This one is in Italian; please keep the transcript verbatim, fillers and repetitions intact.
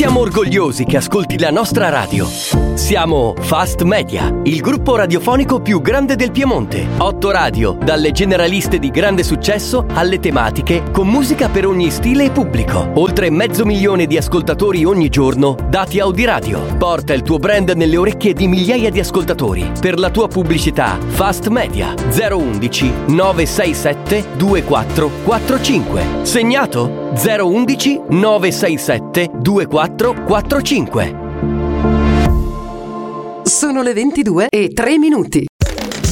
Siamo orgogliosi che ascolti la nostra radio. Siamo Fast Media, il gruppo radiofonico più grande del Piemonte. Otto radio, dalle generaliste di grande successo alle tematiche, con musica per ogni stile e pubblico. Oltre mezzo milione di ascoltatori ogni giorno, dati Audiradio. Porta il tuo brand nelle orecchie di migliaia di ascoltatori. Per la tua pubblicità, Fast Media zero undici nove sei sette due quattro quattro cinque. Segnato? zero undici nove sei sette due quattro quattro cinque. Sono le ventidue e tre minuti.